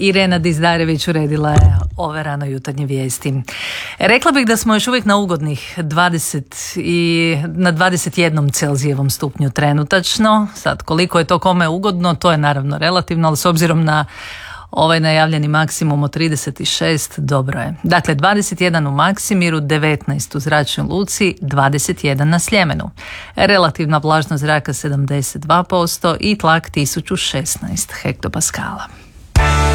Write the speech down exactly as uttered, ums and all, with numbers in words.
Irena Dizdarević uredila je ove rano jutarnje vijesti. Rekla bih da smo još uvijek na ugodnih dvadeset i na dvadeset jedan Celzijevom stupnju trenutačno. Sad koliko je to kome ugodno, to je naravno relativno, ali s obzirom na ovaj najavljeni maksimum od trideset šest, dobro je. Dakle, dvadeset jedan u Maksimiru, devetnaest u Zračnoj luci, dvadeset jedan na Sljemenu. Relativna vlažnost zraka sedamdeset dva posto i tlak tisuću šesnaest hektopaskala.